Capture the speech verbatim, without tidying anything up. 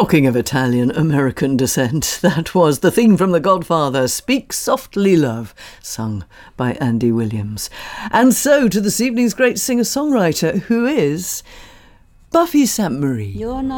Talking of Italian-American descent, that was the theme from The Godfather, Speak Softly Love, sung by Andy Williams. And so to this evening's great singer-songwriter, who is Buffy Sainte-Marie. You're not